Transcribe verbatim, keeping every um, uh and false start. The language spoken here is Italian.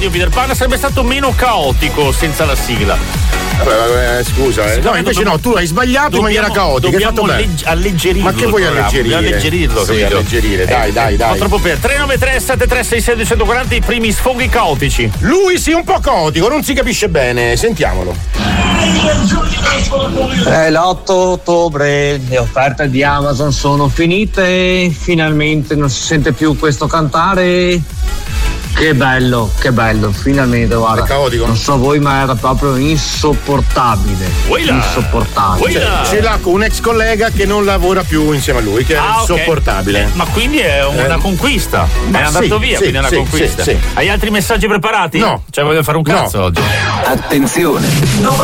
radio Peter Pan sarebbe stato meno caotico senza la sigla. Vabbè, scusa, eh. No, invece no, tu hai sbagliato dobbiamo, in maniera caotica. Dobbiamo allegg- alleggerirlo. Ma che vuoi alleggerire? Alleggerirlo, sì, alleggerire, dai, eh, dai, dai. Ho troppo per tre nove tre sette tre sei sei due quattro zero i primi sfoghi caotici. Lui sì, un po' caotico, non si capisce bene, sentiamolo. È l'otto ottobre, le offerte di Amazon sono finite, finalmente non si sente più questo cantare. Che bello, che bello, finalmente, guarda. È caotico. Non so voi, ma era proprio insopportabile. Uila. Insopportabile. Uila. Ce l'ha con un ex collega che non lavora più insieme a lui, che Ah, è ok. insopportabile. Eh, ma quindi è una Eh. conquista. Ma è andato sì, via, sì, quindi è una sì, conquista. sì, sì. Hai altri messaggi preparati? No. Cioè, voglio fare un cazzo No. oggi. Attenzione!